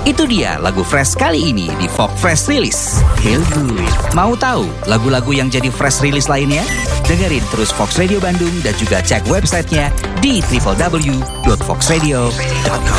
Itu dia lagu Fresh kali ini di Fox Fresh Release. Feel good. Mau tahu lagu-lagu yang jadi Fresh Release lainnya? Dengerin terus Fox Radio Bandung dan juga cek websitenya di www.foxradio.com.